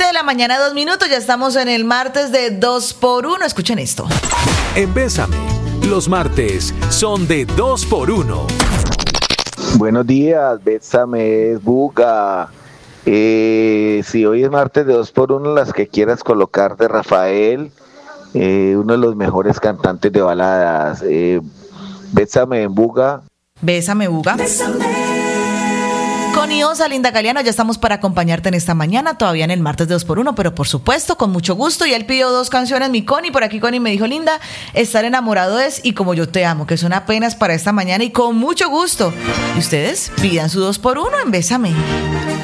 7 de la mañana, 2 minutos. Ya estamos en el martes de 2x1. Escuchen esto. En Bésame, los martes son de 2x1. Buenos días, Bésame es Buga. Si hoy es martes de 2x1, las que quieras colocar de Rafael, uno de los mejores cantantes de baladas. Bésame en Buga. Bésame, Buga. Connie Osa, Linda Galeano, ya estamos para acompañarte en esta mañana, todavía en el martes de 2x1, pero por supuesto, con mucho gusto. Y él pidió 2 canciones, mi Connie. Por aquí Connie me dijo, Linda, Estar enamorado es y Como yo te amo, que son apenas para esta mañana y con mucho gusto. Y ustedes pidan su 2x1 en Bésame.